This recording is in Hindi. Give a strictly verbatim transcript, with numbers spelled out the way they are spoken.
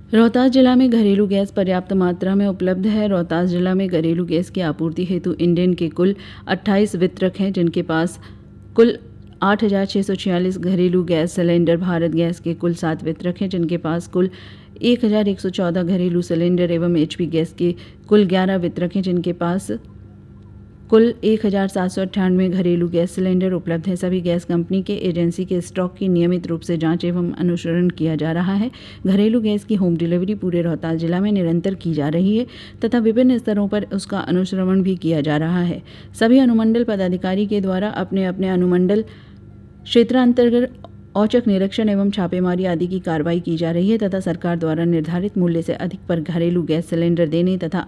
रोहतास जिला में घरेलू गैस पर्याप्त मात्रा में उपलब्ध है। रोहतास जिला में घरेलू गैस की आपूर्ति हेतु इंडेन के कुल अट्ठाईस वितरक हैं, जिनके पास कुल आठ हज़ार छः सौ छियालीस घरेलू गैस सिलेंडर। भारत गैस के कुल सात वितरक हैं, जिनके पास कुल एक हज़ार एक सौ चौदह घरेलू सिलेंडर एवं एचपी गैस के कुल ग्यारह वितरक हैं, जिनके पास कुल एक हज़ार सात सौ अट्ठानवे घरेलू गैस सिलेंडर उपलब्ध है। सभी गैस कंपनी के एजेंसी के स्टॉक की नियमित रूप से जांच एवं अनुसरण किया जा रहा है। घरेलू गैस की होम डिलीवरी पूरे रोहतास जिला में निरंतर की जा रही है तथा विभिन्न स्तरों पर उसका अनुश्रवण भी किया जा रहा है। सभी अनुमंडल पदाधिकारी के द्वारा अपने अपने अनुमंडल क्षेत्रांतर्गत औचक निरीक्षण एवं छापेमारी आदि की कार्रवाई की जा रही है तथा सरकार द्वारा निर्धारित मूल्य से अधिक पर घरेलू गैस सिलेंडर देने तथा